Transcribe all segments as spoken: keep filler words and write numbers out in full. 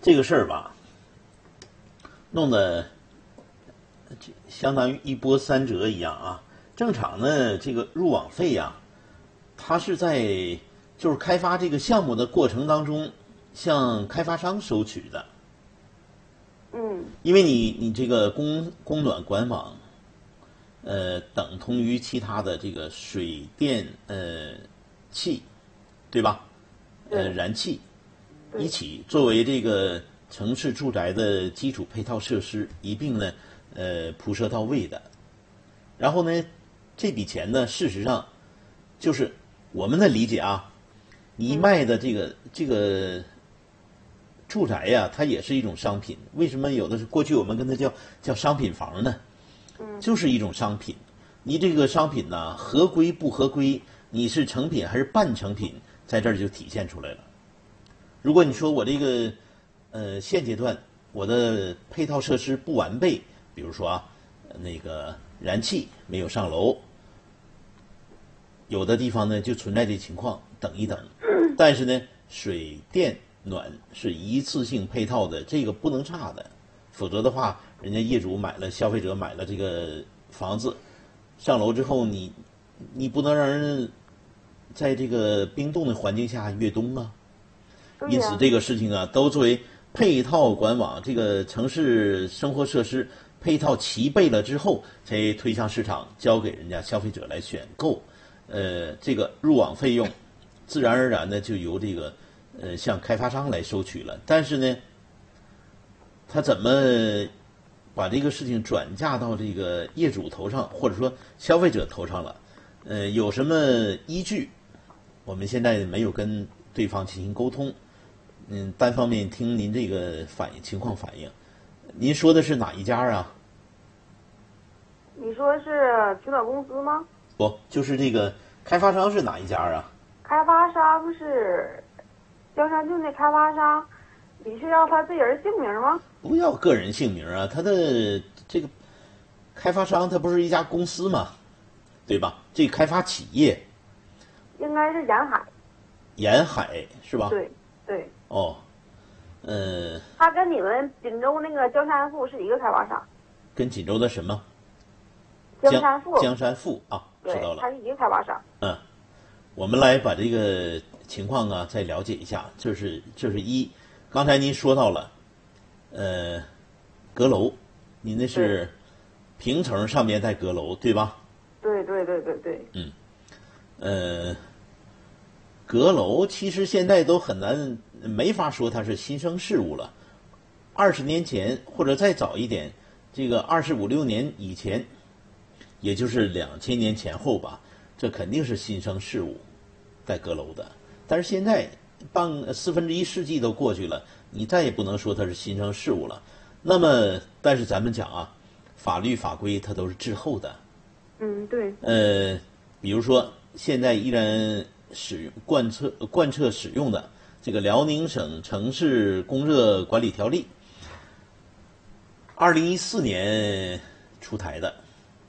这个事儿吧，弄得相当于一波三折一样啊。正常呢，这个入网费呀、啊，它是在就是开发这个项目的过程当中，向开发商收取的。 嗯， 因为你你这个供供暖管网，呃，等同于其他的这个水电呃气，对吧？呃，燃气一起作为这个城市住宅的基础配套设施一并呢呃铺设到位的。然后呢，这笔钱呢，事实上就是我们的理解啊，你卖的这个、嗯、这个住宅呀、啊，它也是一种商品。为什么有的是过去我们跟它叫叫商品房呢？ 嗯， 就是一种商品。你这个商品呢，合规不合规，你是成品还是半成品，在这儿就体现出来了。如果你说我这个呃现阶段我的配套设施不完备，比如说啊那个燃气没有上楼，有的地方呢就存在这情况，等一等。但是呢，水电暖是一次性配套的，这个不能差的，否则的话，人家业主买了，消费者买了这个房子，上楼之后你你不能让人在这个冰冻的环境下越冬啊。因此，这个事情啊，都作为配套管网，这个城市生活设施配套齐备了之后，才推向市场，交给人家消费者来选购。呃，这个入网费用，自然而然的就由这个呃向开发商来收取了。但是呢，他怎么把这个事情转嫁到这个业主头上，或者说消费者头上了？呃，有什么依据？我们现在没有跟对方进行沟通。嗯，单方面听您这个反应情况反映，您说的是哪一家啊？ 你说是取暖公司吗？ 不，就是这个开发商是哪一家啊？ 开发商是江山郡的开发商，你是要他自人姓名吗？ 不要个人姓名啊，他的这个开发商他不是一家公司吗？对吧？这个开发企业应该是沿海。 沿海是吧？ 对对。 哦，呃， 他跟你们锦州那个江山富是一个开发商。 跟锦州的什么？ 江山富。 江山富啊，知道了。 他是一个开发商。 嗯，我们来把这个情况啊再了解一下。这是这是一，刚才您说到了，呃，阁楼，您那是平层上面带阁楼对吧？ 对对对对对。 嗯，呃。阁楼其实现在都很难，没法说它是新生事物了。二十年前或者再早一点，这个二十五六年以前，也就是两千年前后吧，这肯定是新生事物，带阁楼的。但是现在半四分之一世纪都过去了，你再也不能说它是新生事物了。那么，但是咱们讲啊，法律法规它都是滞后的。 嗯，对。 呃，比如说现在依然使用贯彻贯彻使用的这个辽宁省城市供热管理条例，二零一四年出台的，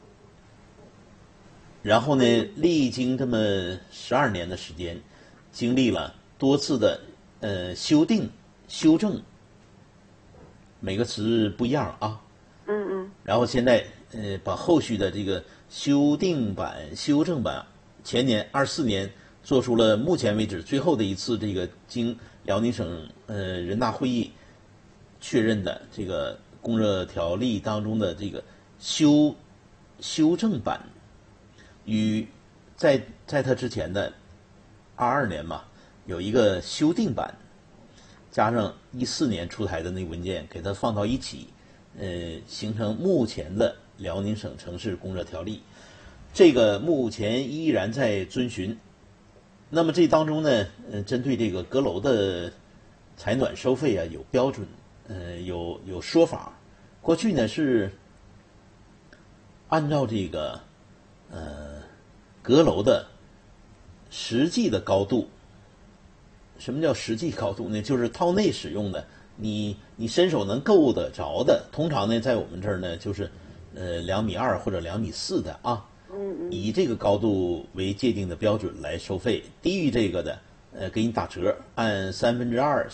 然后呢，历经这么十二年的时间，经历了多次的呃修订、修正，每个词不一样啊。 嗯嗯。 然后现在呃把后续的这个修订版、修正版，前年二四年。做出了目前为止最后的一次这个经辽宁省呃人大会议确认的这个供热条例当中的这个修修正版，与在在它之前的二二年嘛有一个修订版，加上一四年出台的那个文件，给它放到一起，呃，形成目前的辽宁省城市供热条例。这个目前依然在遵循。那么这当中呢，呃，针对这个阁楼的采暖收费啊，有标准，呃，有有说法。过去呢是按照这个呃阁楼的实际的高度。什么叫实际高度呢？就是套内使用的，你你伸手能够得着的，通常呢在我们这儿呢就是呃两米二或者两米四的啊。以这个高度为界定的标准来收费，低于这个的，呃，给你打折，按三分之二、